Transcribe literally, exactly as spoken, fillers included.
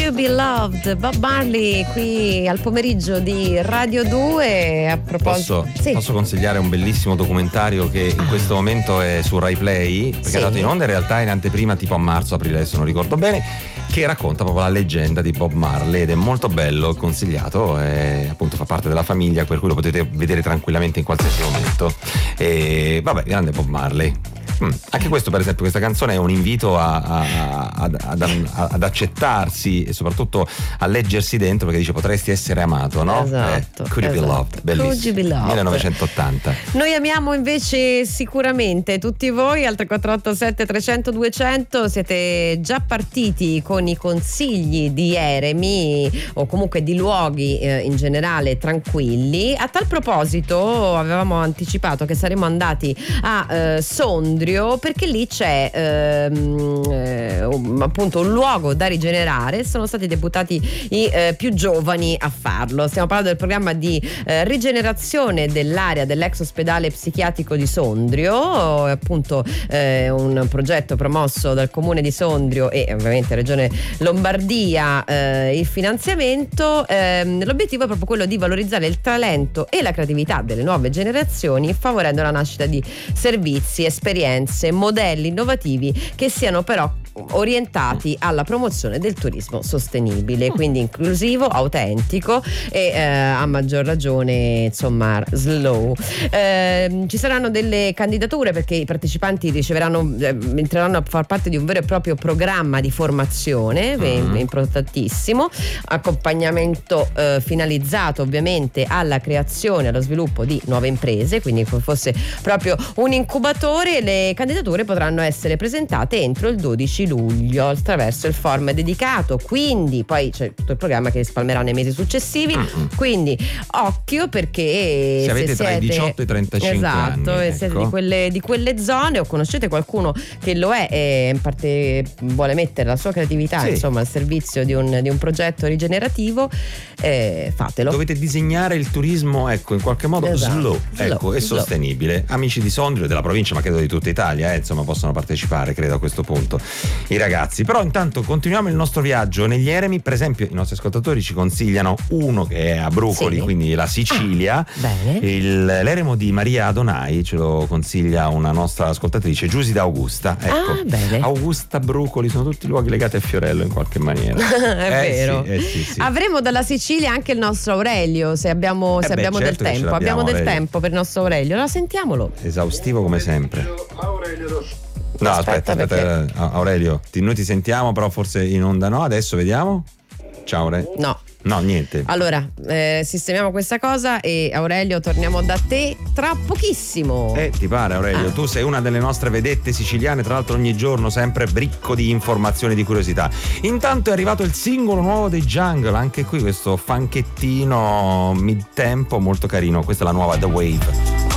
You Be Loved, Bob Marley qui al pomeriggio di Radio due. A proposito, posso, sì. posso consigliare un bellissimo documentario che in questo momento è su Rai Play, perché sì. è andato in onda in realtà in anteprima tipo a marzo, aprile, adesso non ricordo bene, che racconta proprio la leggenda di Bob Marley ed è molto bello, consigliato, e appunto fa parte della famiglia, per cui lo potete vedere tranquillamente in qualsiasi momento. E vabbè, grande Bob Marley. Mm. Anche questo, per esempio, questa canzone è un invito a, a, ad, ad, ad accettarsi e soprattutto a leggersi dentro, perché dice potresti essere amato, no? Esatto, eh, Could You esatto. Be Loved, bellissimo. Could You Be Loved. millenovecentottanta. Noi amiamo invece sicuramente tutti voi al tre quattro otto sette trecento duecento. Siete già partiti con i consigli di eremi o comunque di luoghi eh, in generale tranquilli. A tal proposito avevamo anticipato che saremmo andati a eh, Sondrio, perché lì c'è ehm, eh, appunto un luogo da rigenerare. Sono stati deputati i eh, più giovani a farlo. Stiamo parlando del programma di eh, rigenerazione dell'area dell'ex ospedale psichiatrico di Sondrio, appunto eh, un progetto promosso dal comune di Sondrio e ovviamente Regione Lombardia, eh, il finanziamento. ehm, l'obiettivo è proprio quello di valorizzare il talento e la creatività delle nuove generazioni, favorendo la nascita di servizi, esperienze, modelli innovativi che siano però orientati alla promozione del turismo sostenibile, quindi inclusivo, autentico e eh, a maggior ragione insomma slow. Eh, ci saranno delle candidature perché i partecipanti riceveranno eh, entreranno a far parte di un vero e proprio programma di formazione mm-hmm. importantissimo, accompagnamento eh, finalizzato ovviamente alla creazione e allo sviluppo di nuove imprese, quindi come fosse proprio un incubatore. Le candidature potranno essere presentate entro il dodici luglio attraverso il form dedicato, quindi poi c'è tutto il programma che spalmerà nei mesi successivi, mm-hmm. quindi occhio, perché se, se avete siete tra i diciotto e i trentacinque esatto, anni, e ecco. siete di quelle, di quelle zone o conoscete qualcuno che lo è e in parte vuole mettere la sua creatività sì. insomma al servizio di un, di un progetto rigenerativo, eh, fatelo. Dovete disegnare il turismo, ecco, in qualche modo esatto. slow, slow ecco, e slow. sostenibile. Amici di Sondrio e della provincia, ma credo di tutta Italia, eh, insomma, possono partecipare, credo, a questo punto i ragazzi. Però intanto continuiamo il nostro viaggio negli eremi. Per esempio i nostri ascoltatori ci consigliano uno che è a Brucoli, sì. quindi la Sicilia. Ah, bene. Il, l'eremo di Maria Adonai ce lo consiglia una nostra ascoltatrice, Giusy d'Augusta. Ecco, ah, bene. Augusta, Brucoli sono tutti luoghi legati a Fiorello in qualche maniera. È eh, vero. Sì, eh, sì, sì. Avremo dalla Sicilia anche il nostro Aurelio, se abbiamo, eh se beh, abbiamo certo del tempo. Abbiamo del Aurelio. tempo per il nostro Aurelio. Allora sentiamolo. Esaustivo come sempre. No, aspetta, Aspetta, aspetta, perché... Aurelio, ti, noi ti sentiamo, però forse in onda no. Adesso vediamo. Ciao Aurelio. No. No, niente. Allora, eh, sistemiamo questa cosa e Aurelio torniamo da te tra pochissimo. Eh, ti pare Aurelio? Ah. Tu sei una delle nostre vedette siciliane, tra l'altro ogni giorno sempre bricco di informazioni e di curiosità. Intanto è arrivato il singolo nuovo dei Jungle, anche qui questo funkettino mid-tempo molto carino. Questa è la nuova The Wave.